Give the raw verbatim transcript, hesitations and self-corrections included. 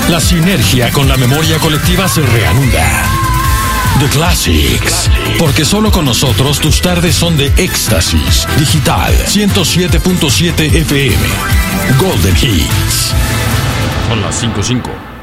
La sinergia con la memoria colectiva se reanuda. The Classics. Porque solo con nosotros tus tardes son de éxtasis. Digital ciento siete punto siete F M. Golden Hits. Son las cinco cinco.